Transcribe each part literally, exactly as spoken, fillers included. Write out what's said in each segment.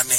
kane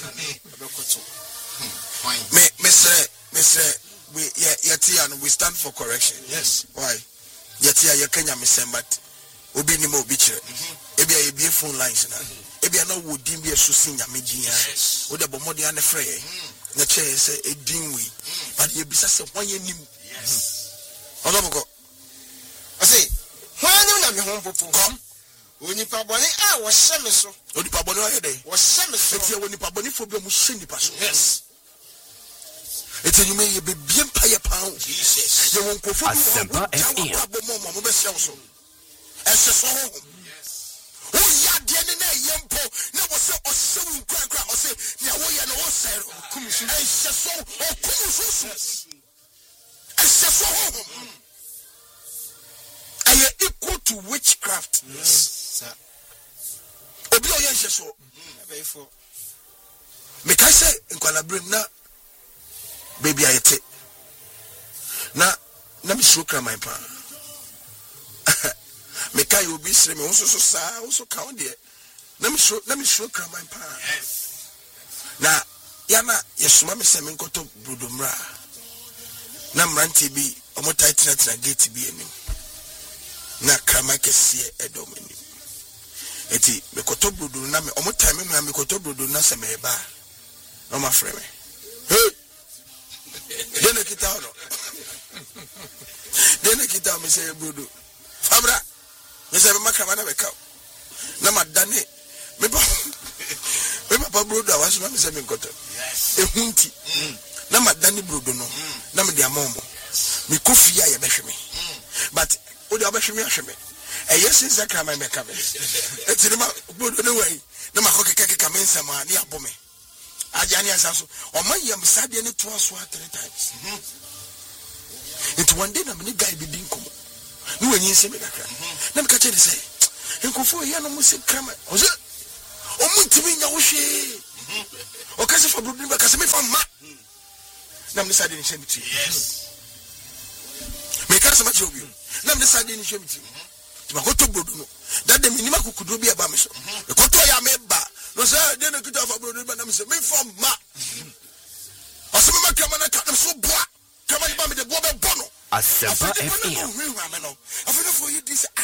me me say me say we yet and we stand for correction. Yes. Why? Yet ya Kenya but obi ni mo bi kire. Ebi a ebi phone lines na. Ebi a na wo din bi so sin nyame din ya. Wo de bomode an frɛ ye. Na che say edin we. But ye bisa say hwan ye nim. Yes. Oloboko. I say, hwan no na me ho popo. Come. Onipa boni a wo hye me so. Onipa boni o ye dey. Wo hye me so. Eti onipa boni fo bi mo hye nipa so. Yes. Eti you may be bien paye pound. Jesus. You won't go for Asempa F M. Yes. Oh, yeah, the name Yampo. Never say or seven crack or say, Yawa and all say, Kumushu, and so, or Kumushu. And so, I am equal to witchcraft. Yes, sir. Obio Yansha so. Very full. Make I say, in Qualabrim now. Baby I take na na me sukra my pa me kai obi sire me so so sa so ka de na me so na me sukra my pa na ya na yesuma me se me nkoto brodomra na mranti bi omo tight na gate bi anim na krama kese edom anim eti me koto brodo na me omo time me me koto brodo na se me ba no ma frɛ me hey dene kita no dene kita me say brodo fabra me say me makama na beka na madane me ba me papa brodo awaso na me say me nkoto yes ehunti na madane brodo no na me de amombo me kofia ya behwe me but o de abehwe me ahwe me e yes is zakra my meka me eti ma brodo no way na makokeke ka mensa ma ni abome ajani asaso o man yam sade ne to aso three times it one day na me guy bi din komo ni wanyi se me kakra na me ka che say enkofo ya no mo se krama o se o mutimi nya wo hwe o ka se fa brodo ba ka se me fa ma na me sade ni hwe miti yes me ka se ma che obi na me sade ni hwe miti ti ma ko to brodo no that dem ni ma kukudo bi aba me so e ko to ya me ba no say dey no kita fa brodo ba na me say me from ma o se me ma kama na ka so boa kama ni ba me de boa be bono Asempa F M. I feel for you this